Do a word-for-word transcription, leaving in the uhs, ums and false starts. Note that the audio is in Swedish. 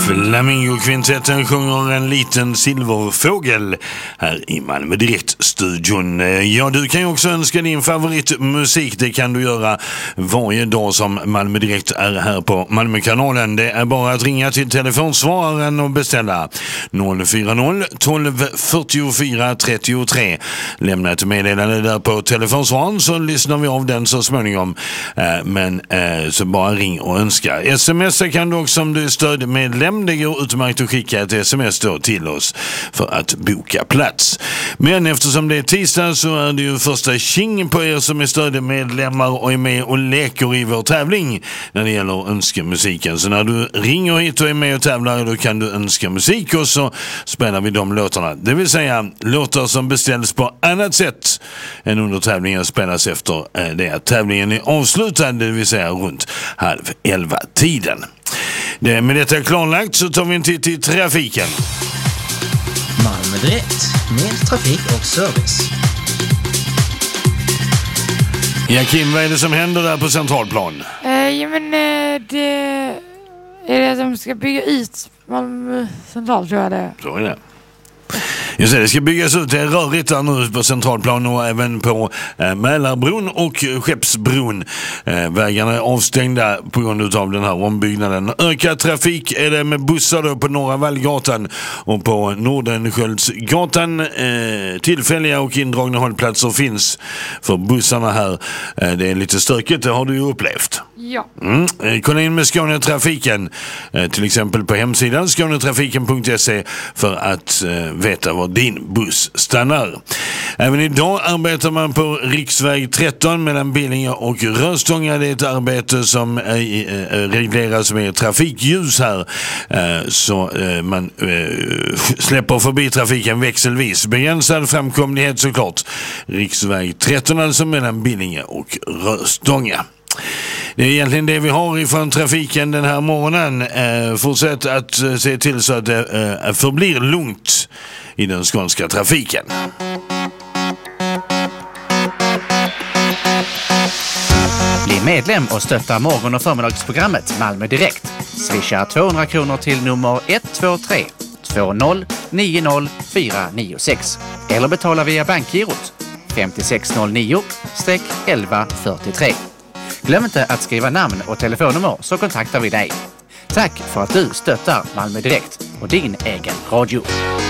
Flamingo-kvintetten sjunger En liten silverfågel här i Malmö Direkt-studion. Ja, du kan ju också önska din favoritmusik. Det kan du göra varje dag som Malmö Direkt är här på Malmökanalen. Det är bara att ringa till telefonsvararen och beställa noll fyra noll tolv fyrtiofyra trettiotre. Lämna ett meddelande där på telefonsvararen så lyssnar vi av den så småningom. Men så bara ring och önska. Sms kan du också om du är stödmedlem. Det går utmärkt att skicka ett sms då till oss för att boka plats. Men eftersom det är tisdag så är det ju första tjing på er som är stödmedlemmar och är med och leker i vår tävling när det gäller önskemusiken. Så när du ringer hit och är med och tävlar då kan du önska musik och så spelar vi de låtarna. Det vill säga låtar som beställs på annat sätt än under tävlingen spelas efter det att tävlingen är avslutad, det vill säga runt halv elva tiden. Det, med detta klarlagt så tar vi en titt i trafiken. Malmö Direkt med trafik och service. Ja, Kim, vad är det som händer där på Centralplan? Uh, ja, men uh, det är det att de ska bygga ut Malmö Central, tror jag det. Så är det. Just det, det ska byggas ut. Det är rörigt där nu på Centralplan och även på eh, Mälarbron och Skeppsbron. Eh, vägarna är avstängda på grund av den här ombyggnaden. Ökad trafik är det med bussar då på Norra Vallgatan och på Nordenskjöldsgatan. Eh, tillfälliga och indragna hållplatser finns för bussarna här. Eh, det är lite stökigt, det har du ju upplevt. Ja. Mm. Eh, kolla in med Skånetrafiken eh, till exempel på hemsidan skånetrafiken punkt se för att eh, veta var din buss stannar. Även idag arbetar man på riksväg tretton mellan Billinge och Röstånga. Det är ett arbete som är, eh, regleras med trafikljus här eh, så eh, man eh, släpper förbi trafiken växelvis. Begränsad framkomlighet såklart. Riksväg tretton alltså mellan Billinge och Röstånga. Det är egentligen det vi har ifrån trafiken den här morgonen. Eh, fortsätt att eh, se till så att det eh, förblir lugnt i den skånska trafiken. Bli medlem och stötta morgon- och förmiddagsprogrammet Malmö Direkt. Swisha tvåhundra kronor till nummer ett två tre två noll nio noll fyra nio sex eller betala via bankgirot fem sex noll nio elva fyrtiotre. Glöm inte att skriva namn och telefonnummer så kontaktar vi dig. Tack för att du stöttar Malmö Direkt och din egen radio.